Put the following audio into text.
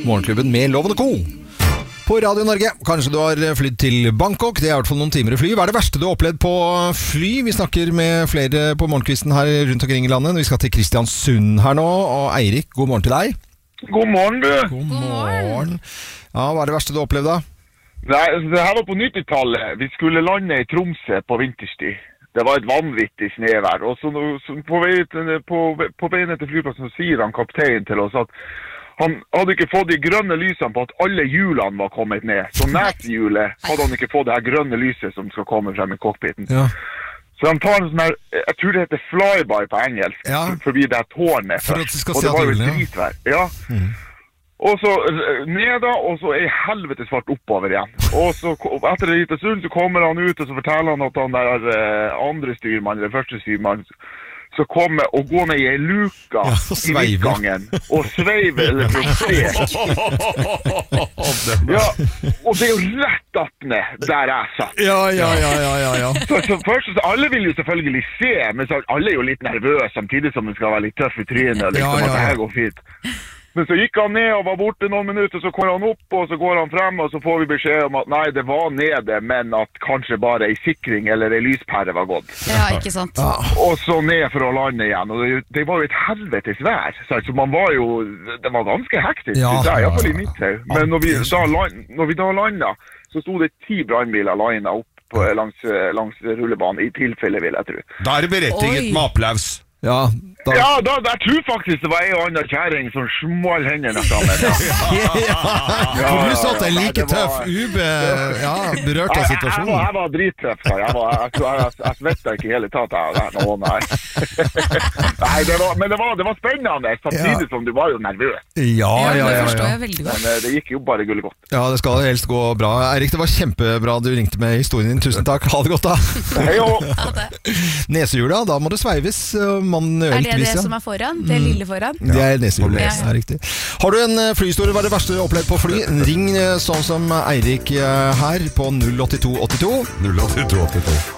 Morgenklubben med Loven & Co. På Radio Norge. Kanskje du har flydd til Bangkok. Det er i hvert fall noen timer å fly. Hva er det verste du har opplevd på fly? Vi snakker med flere på morgenkvisten her rundt omkring i landet. Vi skal til Kristiansund her nå. Og Eirik, god morgen til deg. God morgen, du. God morgen. Ja, hva er det verste du har opplevd da? Nei, det her var på 90-tallet. Vi skulle lande i Tromsø på vinterstid. Det var et vanvittig snevær. Og så på veien til flyplassen så sier han kapteinen til oss at han hadde ikke fått de grønne lysene på at alle hjulene var kommet ned. Så næthjulet hadde han ikke fått det her grønne lyset som skal komme frem i cockpiten. Ja. Så han tar en sånn her, jeg tror det heter flyby på engelsk, forbi det her tårnet for at du skal og se det var jo hjulene, dritvær. Ja. Og så ned da, og så helvete svart oppover igjen. Og så etter en liten stund så kommer han ut, og så forteller han at han der andre styrmann, eller første styrmann, så kommer og går ned i en luka i midtgangen, og sveiver, eller for å se. Ja, og det er jo rett opp ned der jeg satt. Ja. Så først, så alle vil jo selvfølgelig se, men så alle er jo litt nervøse, samtidig som man skal være litt tøff i trynet, liksom, at det her går fint. Men så gikk han ned og var borte noen minutter, så kommer han opp, og så går han frem, og så får vi beskjed om at nei, det var nede, men at kanskje bare en sikring eller en lyspære var gått. Ja, ikke sant. Og så ned for å lande igjen, og det var jo et helvetes vær, så man var jo, det var ganske hektisk, i hvert fall i mitt hau. Men når vi da landet, så stod det 10 brannbiler linet opp langs rullebanen, i tilfelle vil jeg tro. Da er det berettiget med applaus. Ja, jeg tror faktisk det var en og annen kjæring som small hendene sammen. For du satt en like tøff, berørt av situasjonen. Jeg var drittøff, jeg svettet ikke hele tatt av det. Nei, men det var spennende, samtidig som du var jo nervøs. Ja. Det forstår jeg veldig godt. Men det gikk jo bare gullig godt. Ja, det skal helst gå bra. Eirik, det var kjempebra du ringte med historien din. Tusen takk. Ha det godt da. Hei jo. Nesehjula, da må det sveives. Er det som er foran? Det lille foran? Det er nesehjulet, det er riktig. Har du en flyhistorie, hva er det verste du har opplevd på fly? Ring sånn som Eirik her på 08282. 08282.